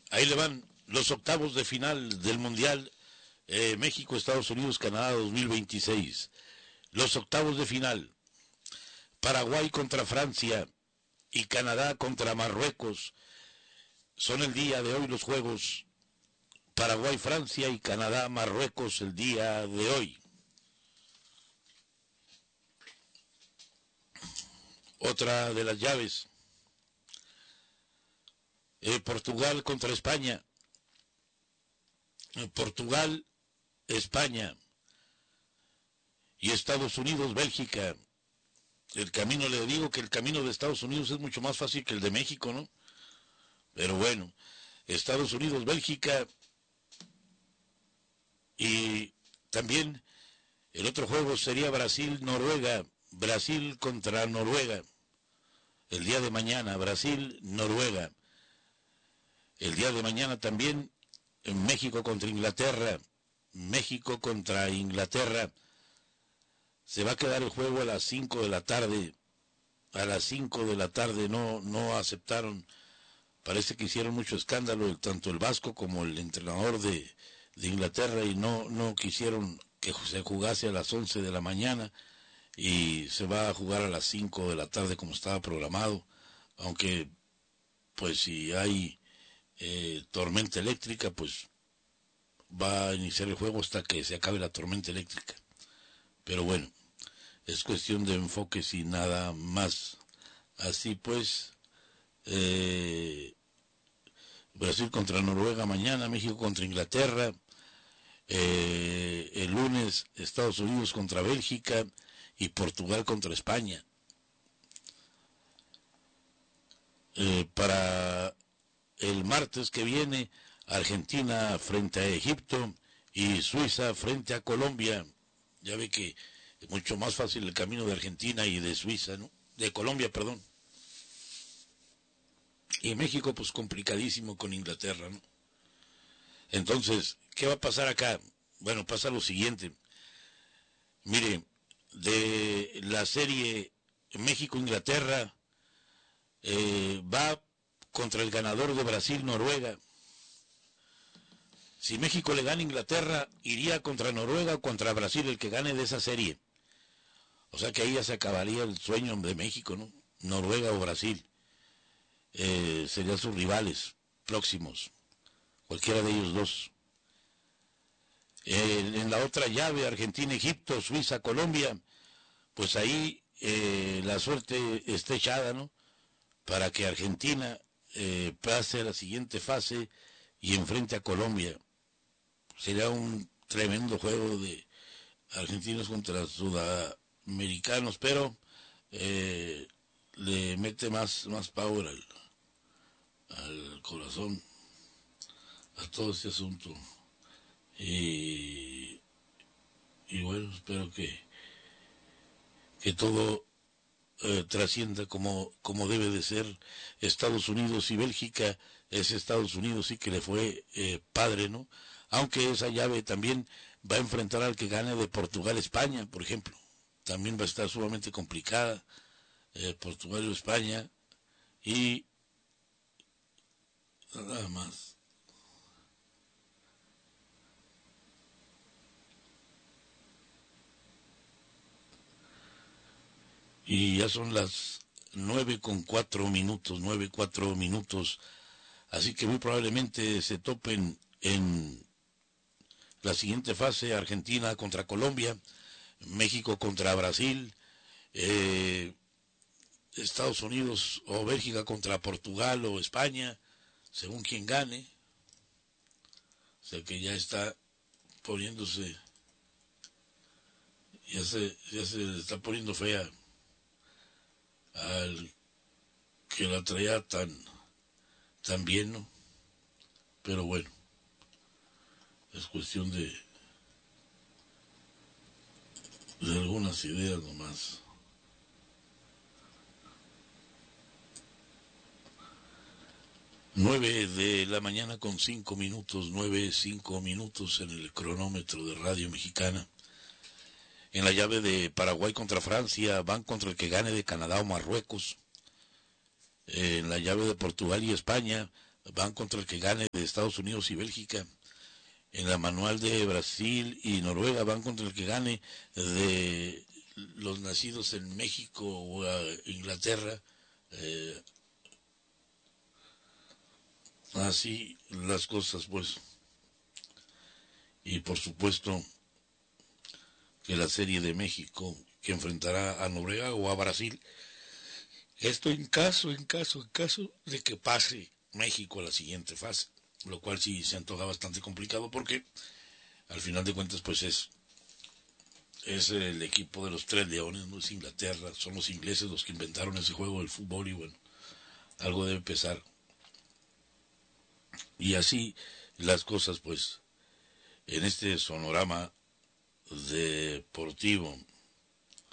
Ahí le van los octavos de final del Mundial México, Estados Unidos, Canadá 2026. Los octavos de final. Paraguay contra Francia y Canadá contra Marruecos. Son el día de hoy los juegos. Paraguay, Francia y Canadá, Marruecos el día de hoy. Otra de las llaves. Portugal contra España. Portugal, España y Estados Unidos, Bélgica. El camino, le digo que el camino de Estados Unidos es mucho más fácil que el de México, ¿no? Pero bueno, Estados Unidos, Bélgica y también el otro juego sería Brasil, Noruega. Brasil contra Noruega. El día de mañana, Brasil, Noruega. El día de mañana también México contra Inglaterra. México contra Inglaterra. Se va a quedar el juego a las 5 de la tarde. A las 5 de la tarde no aceptaron. Parece que hicieron mucho escándalo, tanto el Vasco como el entrenador de Inglaterra, y no quisieron que se jugase a las 11 de la mañana, y se va a jugar a las 5 de la tarde como estaba programado, aunque pues si hay tormenta eléctrica, pues va a iniciar el juego hasta que se acabe la tormenta eléctrica. Pero bueno, es cuestión de enfoques y nada más. Así pues, Brasil contra Noruega mañana, México contra Inglaterra, el lunes Estados Unidos contra Bélgica y Portugal contra España. Para el martes que viene, Argentina frente a Egipto y Suiza frente a Colombia. Ya ve que es mucho más fácil el camino de Argentina y de Suiza, ¿no? De Colombia, perdón. Y México, pues complicadísimo con Inglaterra, ¿no? Entonces, ¿qué va a pasar acá? Bueno, pasa lo siguiente. Mire, de la serie México-Inglaterra, va contra el ganador de Brasil-Noruega. Si México le gana a Inglaterra, iría contra Noruega o contra Brasil, el que gane de esa serie. O sea que ahí ya se acabaría el sueño de México, ¿no? Noruega o Brasil. Serían sus rivales próximos, cualquiera de ellos dos. En la otra llave, Argentina, Egipto, Suiza, Colombia, pues ahí la suerte está echada, ¿no? Para que Argentina pase a la siguiente fase y enfrente a Colombia. Sería un tremendo juego de argentinos contra sudamericanos, pero le mete más power al corazón a todo este asunto. Y bueno, espero que todo trascienda como debe de ser. Estados Unidos y Bélgica, es Estados Unidos sí que le fue padre, ¿no? Aunque esa llave también va a enfrentar al que gane de Portugal-España, por ejemplo. También va a estar sumamente complicada, Portugal o España, y nada más. Y ya son las 9:04, así que muy probablemente se topen en la siguiente fase: Argentina contra Colombia, México contra Brasil, Estados Unidos o Bélgica contra Portugal o España, según quien gane. O sea que ya está poniéndose, ya se está poniendo fea al que la traía tan bien, ¿no? Pero bueno, es cuestión de algunas ideas nomás. 9:05 con 5 minutos en el cronómetro de Radio Mexicana. En la llave de Paraguay contra Francia, van contra el que gane de Canadá o Marruecos. En la llave de Portugal y España, van contra el que gane de Estados Unidos y Bélgica. En la manual de Brasil y Noruega van contra el que gane de los nacidos en México o Inglaterra. Así las cosas, pues. Y por supuesto que la serie de México que enfrentará a Noruega o a Brasil, esto en caso de que pase México a la siguiente fase, lo cual sí se antoja bastante complicado porque al final de cuentas pues es el equipo de los tres leones, no es Inglaterra, son los ingleses los que inventaron ese juego del fútbol y bueno, algo debe pesar. Y así las cosas pues en este sonorama deportivo